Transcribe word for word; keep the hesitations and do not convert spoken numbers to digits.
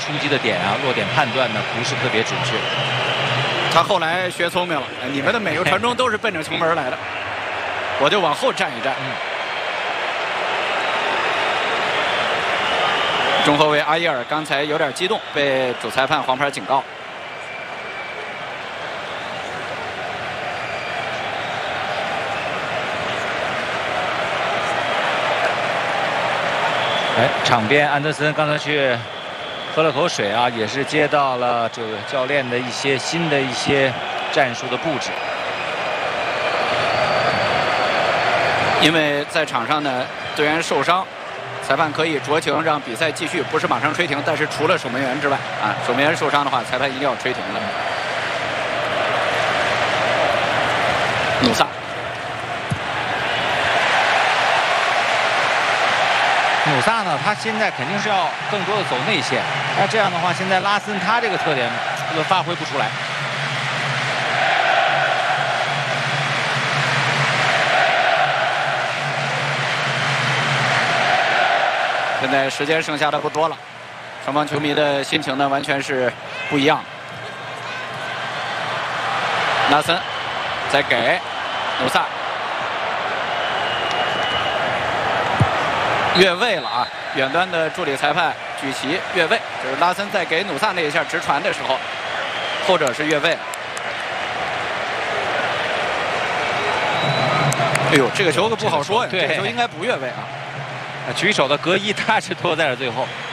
冲击的点啊、落点判断呢不是特别准确。 他后来学聪明了，你们的每个传中都是奔着球门来的，我就往后站一站。嗯、中后卫阿耶尔刚才有点激动，被主裁判黄牌警告。 哎，场边安德森刚才去喝了口水啊，也是接到了这个教练的一些新的一些战术的布置。 因为在场上呢，队员受伤，裁判可以酌情让比赛继续，不是马上吹停。但是除了守门员之外，啊，守门员受伤的话，裁判一定要吹停的。努萨。 努萨呢，他现在肯定是要更多的走内线，那这样的话，现在拉森他这个特点就发挥不出来。 现在时间剩下的不多了，双方球迷的心情呢完全是不一样。拉森再给努萨。越位了啊！远端的助理裁判举旗越位，就是拉森在给努萨那一下直传的时候，后者是越位。哎呦，这个球可不好说呀，这个球应该不越位啊。 举手的格伊他是拖在了最后。